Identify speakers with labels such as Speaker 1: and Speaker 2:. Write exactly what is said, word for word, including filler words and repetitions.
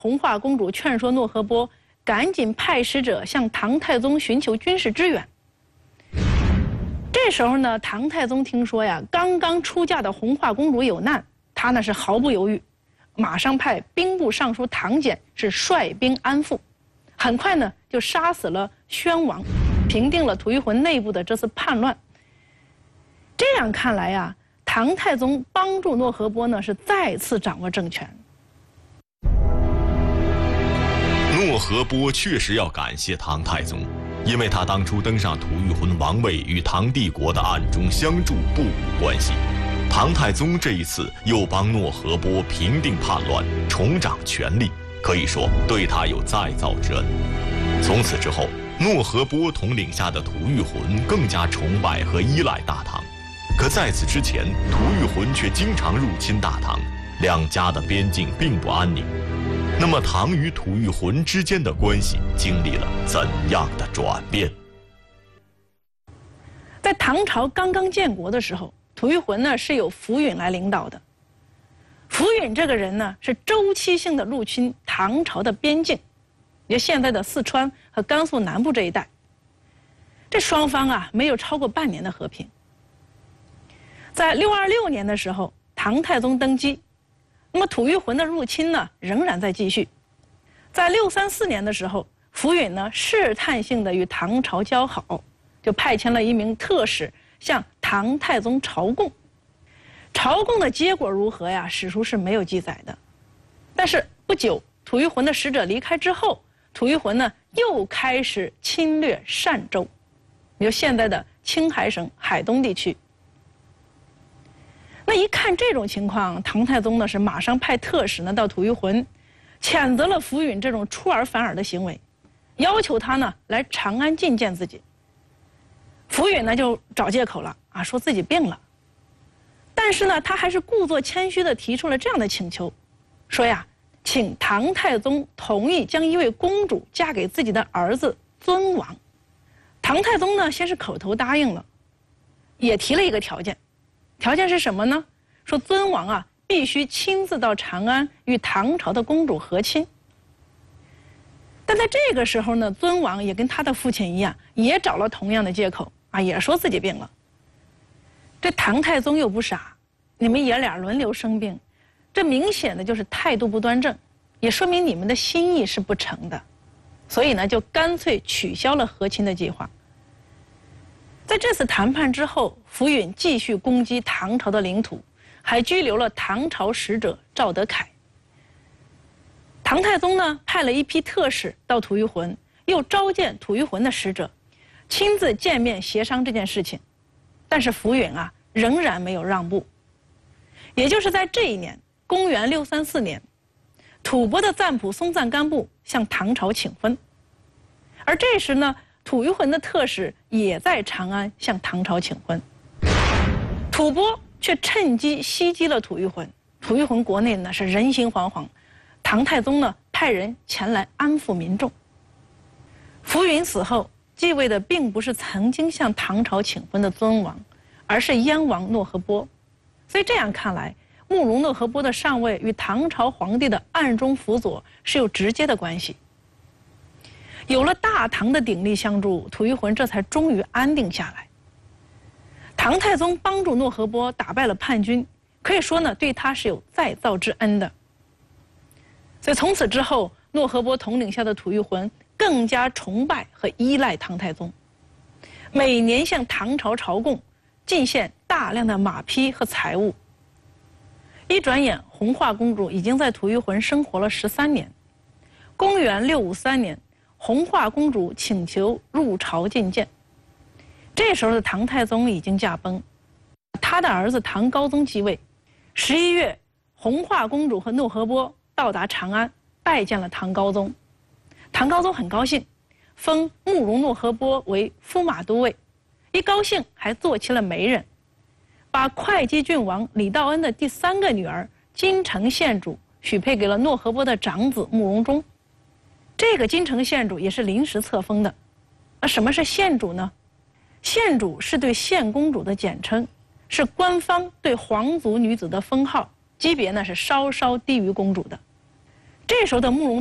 Speaker 1: 红化公主劝说诺河波赶紧派使者向唐太宗寻求军事支援。这时候呢，唐太宗听说呀，刚刚出嫁的红化公主有难，他那是毫不犹豫，马上派兵部尚书唐俭是率兵安抚，很快呢就杀死了宣王，平定了吐谷浑内部的这次叛乱。这样看来呀，唐太宗帮助诺河波呢是再次掌握政权。
Speaker 2: 诺河波确实要感谢唐太宗，因为他当初登上吐谷浑王位与唐帝国的暗中相助不无关系。唐太宗这一次又帮诺河波平定叛乱，重掌权力，可以说对他有再造之恩。从此之后，诺河波统领下的吐谷浑更加崇拜和依赖大唐。可在此之前，吐谷浑却经常入侵大唐，两家的边境并不安宁。那么唐与吐谷浑之间的关系经历了怎样的转变？
Speaker 1: 在唐朝刚刚建国的时候，吐谷浑呢是由福允来领导的。福允这个人呢是周期性的入侵唐朝的边境，也现在的四川和甘肃南部这一带。这双方啊没有超过半年的和平。在六二六年的时候，唐太宗登基。那么吐谷浑的入侵呢，仍然在继续。在六三四年的时候，福允呢试探性的与唐朝交好，就派遣了一名特使向唐太宗朝贡。朝贡的结果如何呀？史书是没有记载的。但是不久，吐谷浑的使者离开之后，吐谷浑呢又开始侵略善州，也就现在的青海省海东地区。那一看这种情况，唐太宗呢是马上派特使呢到吐谷浑，谴责了福允这种出尔反尔的行为，要求他呢来长安觐见自己。福允呢就找借口了啊，说自己病了。但是呢，他还是故作谦虚地提出了这样的请求，说呀，请唐太宗同意将一位公主嫁给自己的儿子尊王。唐太宗呢先是口头答应了，也提了一个条件。条件是什么呢？说尊王啊必须亲自到长安与唐朝的公主和亲。但在这个时候呢，尊王也跟他的父亲一样，也找了同样的借口啊，也说自己病了。这唐太宗又不傻，你们爷俩轮流生病，这明显的就是态度不端正，也说明你们的心意是不成的，所以呢，就干脆取消了和亲的计划。在这次谈判之后，福允继续攻击唐朝的领土，还拘留了唐朝使者赵德凯。唐太宗呢派了一批特使到吐谷浑，又召见吐谷浑的使者，亲自见面协商这件事情。但是福允啊仍然没有让步。也就是在这一年，公元六三四年，吐蕃的赞普松赞干布向唐朝请婚，而这时呢，吐谷浑的特使也在长安向唐朝请婚，吐蕃却趁机袭击了吐谷浑。吐谷浑国内呢是人心惶惶，唐太宗呢派人前来安抚民众。福允死后，继位的并不是曾经向唐朝请婚的尊王，而是燕王诺河波。所以这样看来，慕容诺河波的上位与唐朝皇帝的暗中辅佐是有直接的关系。有了大唐的鼎力相助，吐谷浑这才终于安定下来。唐太宗帮助诺河波打败了叛军，可以说呢，对他是有再造之恩的。所以从此之后，诺河波统领下的吐谷浑更加崇拜和依赖唐太宗，每年向唐朝朝贡，进献大量的马匹和财物。一转眼，红化公主已经在吐谷浑生活了十三年。公元六五三年，红化公主请求入朝觐见。这时候的唐太宗已经驾崩，他的儿子唐高宗继位。十一月，红化公主和诺河波到达长安，拜见了唐高宗。唐高宗很高兴，封慕容诺河波为驸马都尉，一高兴还做起了媒人，把会稽郡王李道恩的第三个女儿金城县主许配给了诺河波的长子慕容忠。这个金城县主也是临时册封的。那什么是县主呢？县主是对县公主的简称，是官方对皇族女子的封号，级别呢是稍稍低于公主的。 这时候的慕容